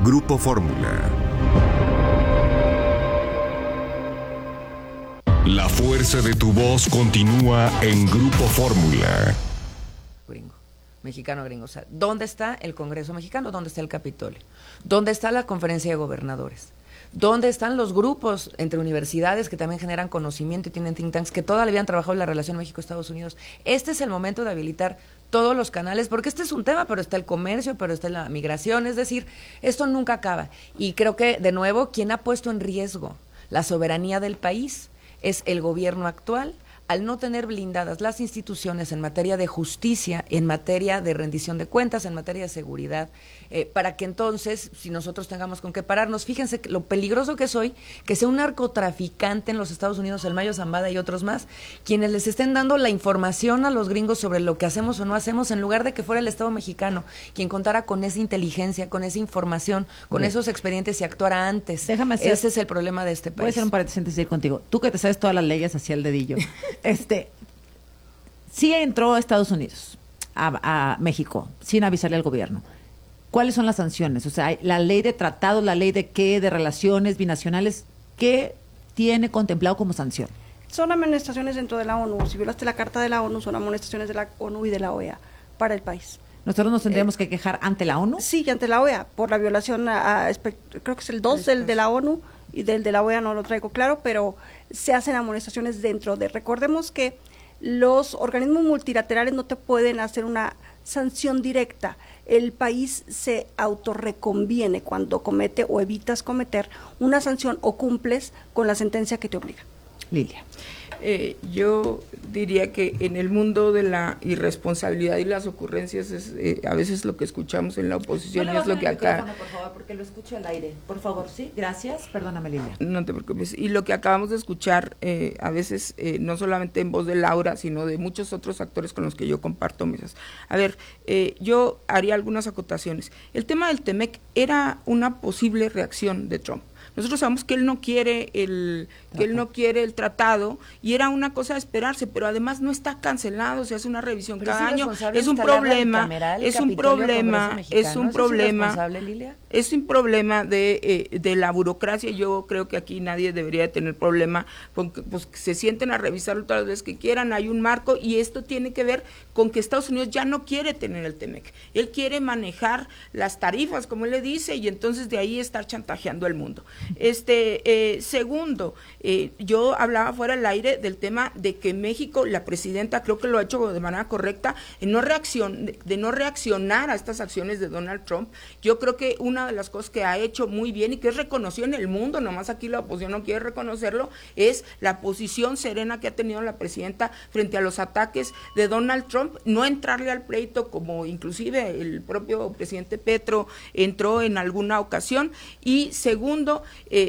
Grupo Fórmula. La fuerza de tu voz continúa en Grupo Fórmula. Gringo, mexicano gringo. O sea, ¿dónde está el Congreso mexicano? ¿Dónde está el Capitolio? ¿Dónde está la Conferencia de Gobernadores? ¿Dónde están los grupos entre universidades que también generan conocimiento y tienen think tanks que toda la vida han trabajado en la relación México-Estados Unidos? Este es el momento de habilitar todos los canales, porque este es un tema, pero está el comercio, pero está la migración, es decir, esto nunca acaba. Y creo que, de nuevo, quien ha puesto en riesgo la soberanía del país es el gobierno actual, al no tener blindadas las instituciones en materia de justicia, en materia de rendición de cuentas, en materia de seguridad, para que entonces, si nosotros tengamos con qué pararnos, fíjense lo peligroso que es hoy, que sea un narcotraficante en los Estados Unidos, el Mayo Zambada y otros más, quienes les estén dando la información a los gringos sobre lo que hacemos o no hacemos, en lugar de que fuera el Estado mexicano quien contara con esa inteligencia, con esa información, con esos expedientes y actuara antes. Déjame hacer, ese es el problema de este país. Voy a hacer un paréntesis y ir contigo. Tú que te sabes todas las leyes hacia el dedillo. Sí entró a Estados Unidos, a México, sin avisarle al gobierno. ¿Cuáles son las sanciones? O sea, la ley de tratados, la ley de qué, de relaciones binacionales, ¿qué tiene contemplado como sanción? Son amonestaciones dentro de la ONU. Si violaste la Carta de la ONU, son amonestaciones de la ONU y de la OEA para el país. ¿Nosotros nos tendríamos que quejar ante la ONU? Sí, ante la OEA, por la violación creo que es el 2 del de la ONU, y del de la OEA no lo traigo claro, pero se hacen amonestaciones dentro de... Recordemos que los organismos multilaterales no te pueden hacer una sanción directa. El país se autorreconviene cuando comete o evitas cometer una sanción o cumples con la sentencia que te obliga. Lilia. Yo diría que en el mundo de la irresponsabilidad y las ocurrencias es a veces lo que escuchamos en la oposición y es lo que acá... Por favor, porque lo escucho al aire. Por favor, sí, gracias. Perdóname, Lilia. No te preocupes. Y lo que acabamos de escuchar a veces, no solamente en voz de Laura, sino de muchos otros actores con los que yo comparto mesas. A ver, yo haría algunas acotaciones. El tema del TEMEC era una posible reacción de Trump. Nosotros sabemos que él no quiere el tratado y era una cosa de esperarse, pero además no está cancelado, se hace una revisión cada año. Es un problema de la burocracia. Yo creo que aquí nadie debería de tener problema con que pues, se sienten a revisarlo todas las veces que quieran, hay un marco y esto tiene que ver con que Estados Unidos ya no quiere tener el TEMEC, él quiere manejar las tarifas, como él le dice, y entonces de ahí estar chantajeando al mundo. Segundo, yo hablaba fuera del aire del tema de que México, la presidenta creo que lo ha hecho de manera correcta, de no reaccionar a estas acciones de Donald Trump. Yo creo que una de las cosas que ha hecho muy bien y que es reconocido en el mundo, nomás aquí la oposición no quiere reconocerlo, es la posición serena que ha tenido la presidenta frente a los ataques de Donald Trump, no entrarle al pleito como inclusive el propio presidente Petro entró en alguna ocasión. Y segundo,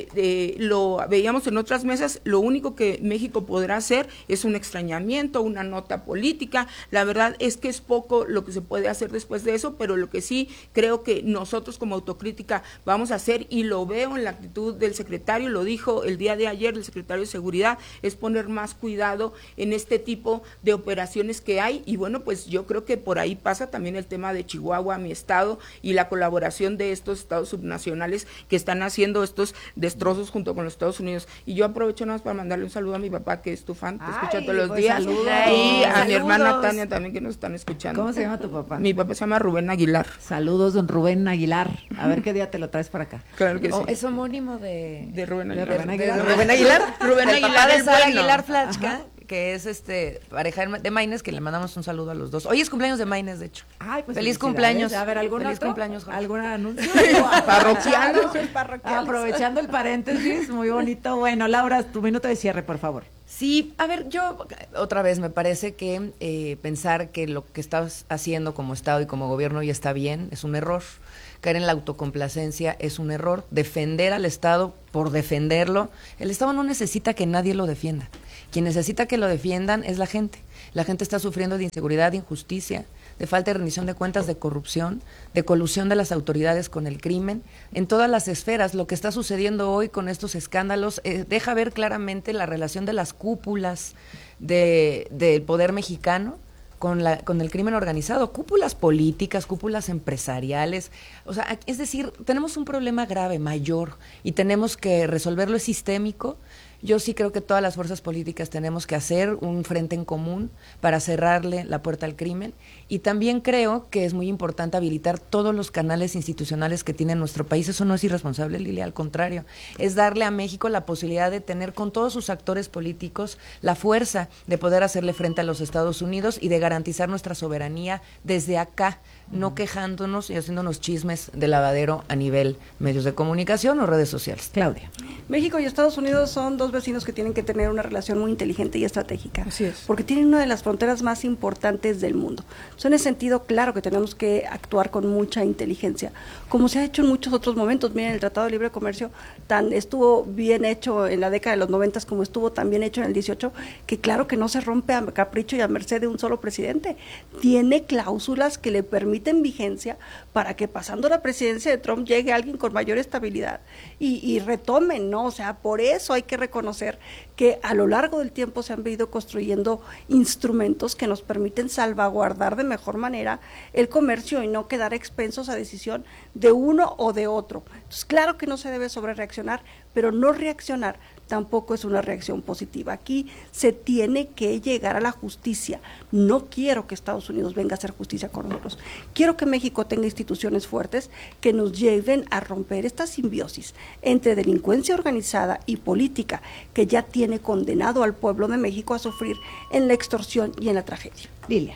lo veíamos en otras mesas, lo único que México podrá hacer es un extrañamiento, una nota política. La verdad es que es poco lo que se puede hacer después de eso, pero lo que sí creo que nosotros como autocrítica vamos a hacer, y lo veo en la actitud del secretario, lo dijo el día de ayer el secretario de Seguridad, es poner más cuidado en este tipo de operaciones que hay. Y bueno, pues yo creo que por ahí pasa también el tema de Chihuahua, mi estado, y la colaboración de estos estados subnacionales que están haciendo estos destrozos junto con los Estados Unidos. Y yo aprovecho nada más para mandarle un saludo a mi papá, que es tu fan, te escucha todos los días, y a mi hermana Tania también, que nos están escuchando. ¿Cómo se llama tu papá? Mi papá se llama Rubén Aguilar. Saludos, don Rubén Aguilar. A ver qué día te lo traes para acá. Claro que sí. Es homónimo de Rubén Aguilar. Rubén Aguilar. Rubén Aguilar. Rubén El papá Aguilar, de el Sara bueno. Aguilar Flachka, que es pareja de Maines, que le mandamos un saludo a los dos. Hoy es cumpleaños de Maines, de hecho. Ay, pues feliz felicidades. cumpleaños. A ver, feliz cumpleaños, Jorge. ¿Algún anuncio? Parroquiano. Aprovechando el paréntesis, muy bonito. Bueno, Laura, tu minuto de cierre, por favor. Sí, a ver, yo otra vez me parece que pensar que lo que estás haciendo como Estado y como gobierno ya está bien es un error. Caer en la autocomplacencia es un error. Defender al Estado por defenderlo, el Estado no necesita que nadie lo defienda. Quien necesita que lo defiendan es la gente. La gente está sufriendo de inseguridad, de injusticia, de falta de rendición de cuentas, de corrupción, de colusión de las autoridades con el crimen, en todas las esferas. Lo que está sucediendo hoy con estos escándalos deja ver claramente la relación de las cúpulas del poder mexicano con el crimen organizado, cúpulas políticas, cúpulas empresariales. O sea, es decir, tenemos un problema grave, mayor, y tenemos que resolverlo, es sistémico. Yo sí creo que todas las fuerzas políticas tenemos que hacer un frente en común para cerrarle la puerta al crimen, y también creo que es muy importante habilitar todos los canales institucionales que tiene nuestro país. Eso no es irresponsable, Lilia, al contrario, es darle a México la posibilidad de tener con todos sus actores políticos la fuerza de poder hacerle frente a los Estados Unidos y de garantizar nuestra soberanía desde acá, no quejándonos y haciéndonos chismes de lavadero a nivel medios de comunicación o redes sociales. Claudia. México y Estados Unidos son dos vecinos que tienen que tener una relación muy inteligente y estratégica. Así es. Porque tienen una de las fronteras más importantes del mundo. Entonces, en ese sentido, claro que tenemos que actuar con mucha inteligencia, como se ha hecho en muchos otros momentos. Miren, el Tratado de Libre Comercio estuvo bien hecho en la década de los 90 como estuvo tan bien hecho en el 18, que claro que no se rompe a capricho y a merced de un solo presidente. Tiene cláusulas que le permiten vigencia para que pasando la presidencia de Trump llegue alguien con mayor estabilidad y retomen, ¿no? O sea, por eso hay que reconocer que a lo largo del tiempo se han venido construyendo instrumentos que nos permiten salvaguardar de mejor manera el comercio y no quedar expensos a decisión de uno o de otro. Entonces, claro que no se debe sobrereaccionar, pero no reaccionar tampoco es una reacción positiva. Aquí se tiene que llegar a la justicia. No quiero que Estados Unidos venga a hacer justicia con nosotros. Quiero que México tenga instituciones fuertes que nos lleven a romper esta simbiosis entre delincuencia organizada y política que ya tiene condenado al pueblo de México a sufrir en la extorsión y en la tragedia. Lilia.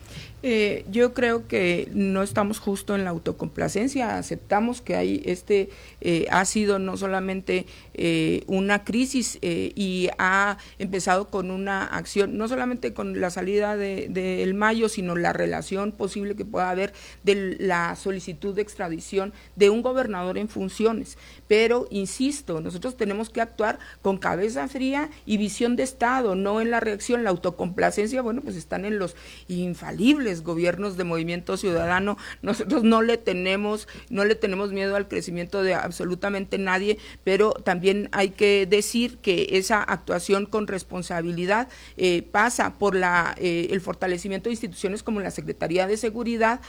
Yo creo que no estamos justo en la autocomplacencia. Aceptamos que hay ha sido no solamente una crisis y ha empezado con una acción, no solamente con la salida del Mayo, sino la relación posible que pueda haber de la solicitud de extradición de un gobernador en funciones. Pero, insisto, nosotros tenemos que actuar con cabeza fría y visión de Estado, no en la reacción. La autocomplacencia, bueno, pues están en los infalibles gobiernos de Movimiento Ciudadano. Nosotros no le tenemos miedo al crecimiento de absolutamente nadie, pero también hay que decir que esa actuación con responsabilidad pasa por el fortalecimiento de instituciones como la Secretaría de Seguridad,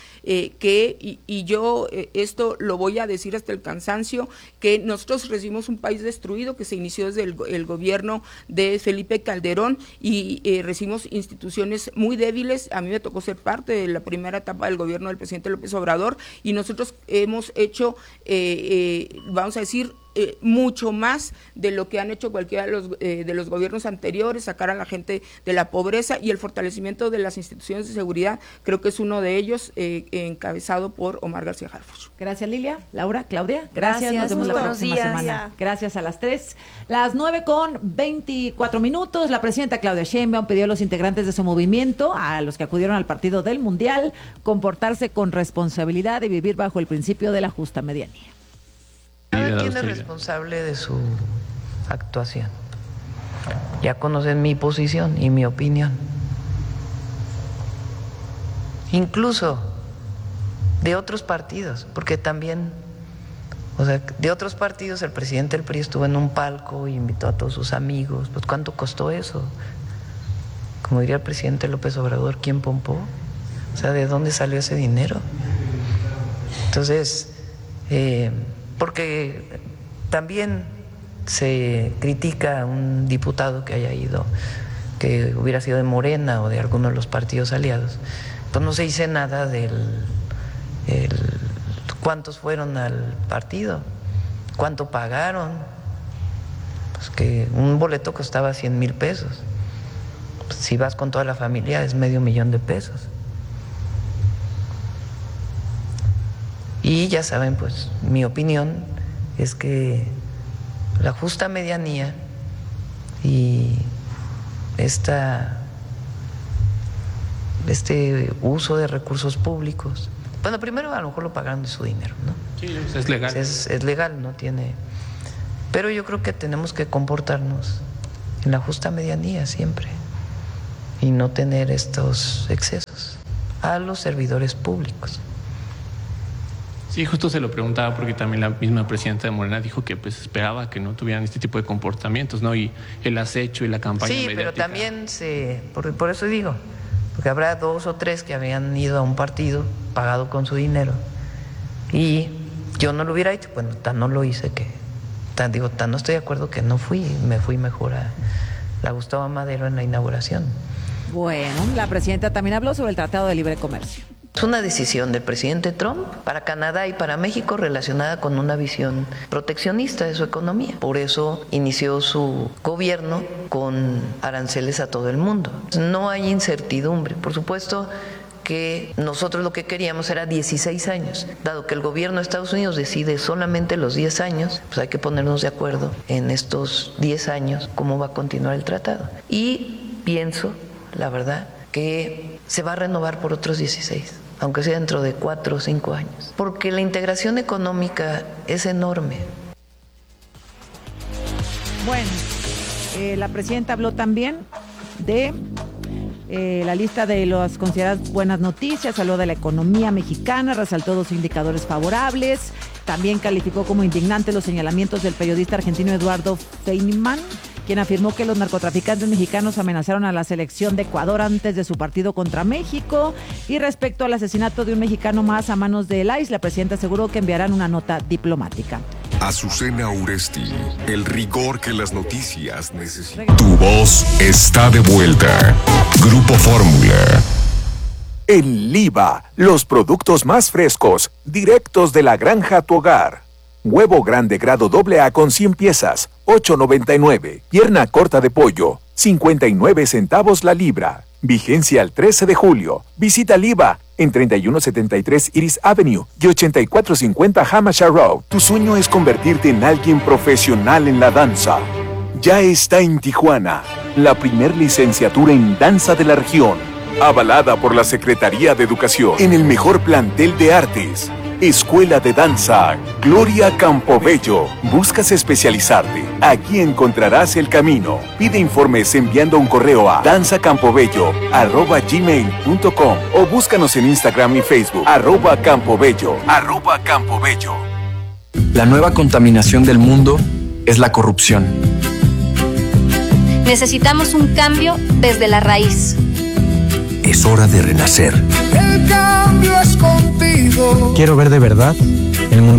y yo esto lo voy a decir hasta el cansancio, que nosotros recibimos un país destruido que se inició desde el gobierno de Felipe Calderón, y recibimos instituciones muy débiles. A mí me tocó ser parte de la primera etapa del gobierno del presidente López Obrador, y nosotros hemos hecho, vamos a decir, mucho más de lo que han hecho cualquiera de los gobiernos anteriores, sacar a la gente de la pobreza, y el fortalecimiento de las instituciones de seguridad creo que es uno de ellos, encabezado por Omar García Harfuch. Gracias, Lilia. Laura, Claudia, gracias. Nos vemos la Buenos próxima días. semana. Gracias a las 3. Las 9:24. La presidenta Claudia Sheinbaum pidió a los integrantes de su movimiento, a los que acudieron al partido del Mundial, comportarse con responsabilidad y vivir bajo el principio de la justa medianía. Cada quien es responsable de su actuación. Ya conocen mi posición y mi opinión. Incluso de otros partidos, porque también, o sea, de otros partidos el presidente del PRI estuvo en un palco y invitó a todos sus amigos. Pues ¿cuánto costó eso? Como diría el presidente López Obrador, ¿quién pompó? O sea, ¿de dónde salió ese dinero? Entonces, porque también se critica a un diputado que haya ido, que hubiera sido de Morena o de alguno de los partidos aliados, pues no se dice nada del cuántos fueron al partido, cuánto pagaron, pues que un boleto costaba 100,000 pesos, pues si vas con toda la familia es $500,000 pesos. Y ya saben, pues mi opinión es que la justa medianía y este uso de recursos públicos, bueno, primero a lo mejor lo pagaron de su dinero, ¿no? Sí, es legal. Es legal, no tiene. Pero yo creo que tenemos que comportarnos en la justa medianía siempre y no tener estos excesos a los servidores públicos. Sí, justo se lo preguntaba porque también la misma presidenta de Morena dijo que pues esperaba que no tuvieran este tipo de comportamientos, ¿no? Y el acecho y la campaña mediática. Pero también por eso digo, porque habrá 2 o 3 que habían ido a un partido pagado con su dinero. Y yo no lo hubiera hecho, bueno, tan no lo hice que, tan no estoy de acuerdo que no fui, me fui mejor a la Gustavo Madero en la inauguración. Bueno, la presidenta también habló sobre el Tratado de Libre Comercio. Es una decisión del presidente Trump para Canadá y para México relacionada con una visión proteccionista de su economía. Por eso inició su gobierno con aranceles a todo el mundo. No hay incertidumbre. Por supuesto que nosotros lo que queríamos era 16 años. Dado que el gobierno de Estados Unidos decide solamente los 10 años, pues hay que ponernos de acuerdo en estos 10 años cómo va a continuar el tratado. Y pienso, la verdad, que se va a renovar por otros 16, aunque sea dentro de 4 o 5 años, porque la integración económica es enorme. Bueno, la presidenta habló también de la lista de las consideradas buenas noticias, habló de la economía mexicana, resaltó 2 indicadores favorables, también calificó como indignantes los señalamientos del periodista argentino Eduardo Feynman, quien afirmó que los narcotraficantes mexicanos amenazaron a la selección de Ecuador antes de su partido contra México. Y respecto al asesinato de un mexicano más a manos del ICE, la presidenta aseguró que enviarán una nota diplomática. Azucena Uresti, el rigor que las noticias necesitan. Tu voz está de vuelta. Grupo Fórmula. En Liva, los productos más frescos, directos de la granja a tu hogar. Huevo grande grado AA con 100 piezas, $8.99. Pierna corta de pollo, 59 centavos la libra. Vigencia al 13 de julio. Visita Liva en 3173 Iris Avenue y 8450 Hampshire Road. Tu sueño es convertirte en alguien profesional en la danza. Ya está en Tijuana, la primer licenciatura en danza de la región, avalada por la Secretaría de Educación, en el mejor plantel de artes. Escuela de Danza Gloria Campobello. ¿Buscas especializarte? Aquí encontrarás el camino. Pide informes enviando un correo a danzacampobello@gmail.com o búscanos en Instagram y Facebook @campobello. @campobello. La nueva contaminación del mundo es la corrupción. Necesitamos un cambio desde la raíz. Es hora de renacer. El cambio es contigo. Quiero ver de verdad el mundo